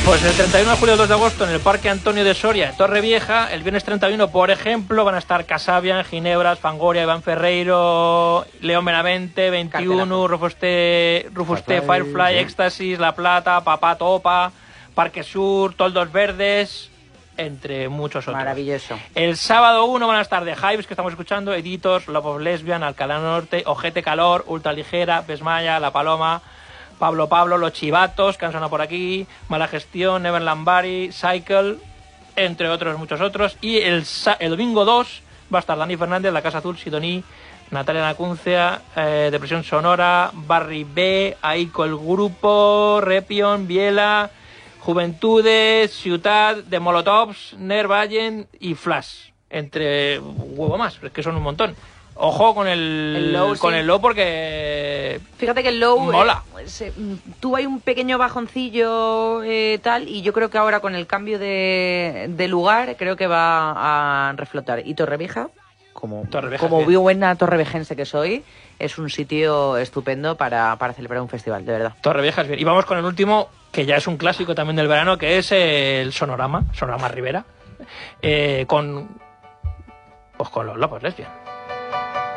Pues el 31 de julio y 2 de agosto en el Parque Antonio de Soria, Torrevieja. El viernes 31, por ejemplo, van a estar Casabian, Ginebras, Fangoria, Iván Ferreiro, León Benavente, 21, Rufusté, Firefly, Éxtasis, La Plata, Papá Topa, Parque Sur, Toldos Verdes, entre muchos otros. Maravilloso. El sábado 1 van a estar The Hives, que estamos escuchando, Editors, Love of Lesbian, Alcalá Norte, Ojete Calor, Ultraligera, Besmaya, La Paloma, Pablo, Los Chivatos, que han sonado por aquí, Mala Gestión, Neverland Bari, Cycle, entre otros, muchos otros. Y el domingo 2 va a estar Dani Fernández, La Casa Azul, Sidoní, Natalia Nacuncia, Depresión Sonora, Barry B, Aiko el Grupo, Repion, Biela, Juventudes, Ciutat, de Molotovs, Nervallen y Flash, entre huevo más, es que son un montón. Ojo con el low, con el low, porque fíjate que el low mola. Tuvo ahí un pequeño bajoncillo tal, y yo creo que ahora con el cambio de lugar creo que va a reflotar. Y Torrevieja, como buena torrevejense que soy, es un sitio estupendo para celebrar un festival, de verdad. Torrevieja es bien. Y vamos con el último, que ya es un clásico también del verano, que es el Sonorama Rivera, con los Lopos Lesbian.